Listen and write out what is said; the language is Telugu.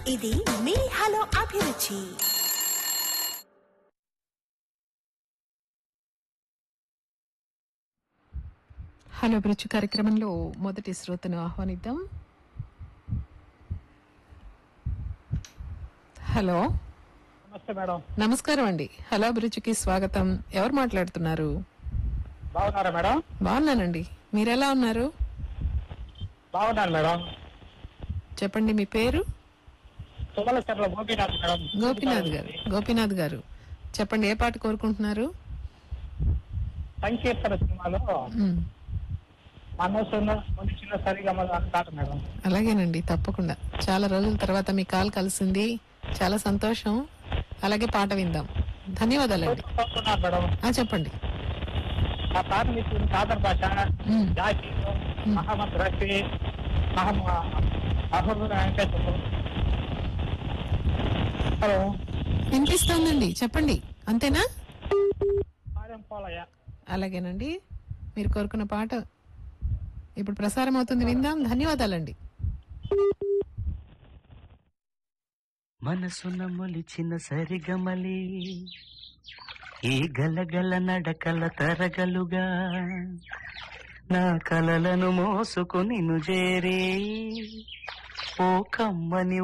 ఇది మీ హలో అభిరుచి. హలో అభిరుచి కార్యక్రమంలో మొదటి శ్రోతను ఆహ్వానిద్దాం. హలో, నమస్తే మేడం. నమస్కారం అండి. హలో అభిరుచికి స్వాగతం. ఎవరు మాట్లాడుతున్నారు? బాగున్నారా మేడం? బాగున్నానండి. మీరెలా ఉన్నారు? బాగున్నాను మేడం. చెప్పండి, మీ పేరు? తుమ్మలచెర్ల గోపీనాథ్ మేడం. గోపీనాథ్ గారు చెప్పండి, ఏ పాట కోరుకుంటున్నారు? సంకీర్తన సినిమాలో మ్, మనసున్న చిన్న సరిగమలు అంటారు మేడం. అలాగేనండి, తప్పకుండా. చాలా రోజుల తర్వాత మీ కాల్ కలిసింది, చాలా సంతోషం. అలాగే పాట విందాం. ధన్యవాదాలండి. కోరుకుంటున్నాను మేడం. చెప్పండి. ఆ పాట మీకు సాదర్ భాష మ్, జాకీర్ మహమ్మద్ రఫీ మహబూబ్ వెంకటేశ్వర. హలో, వినిపిస్తోందండి, చెప్పండి. అంతేనా? పాలెం పోలయ్య. అలాగేనండి, మీరు కోరుకున్న పాట ఇప్పుడు ప్రసారం అవుతుంది, విందాం. ధన్యవాదాలండి. మనసున మొలిచిన సరిగమలి ఈ గలగల నడకల తరగలుగా నా కలలను మోసుకుని చేరే ఓ కమ్మని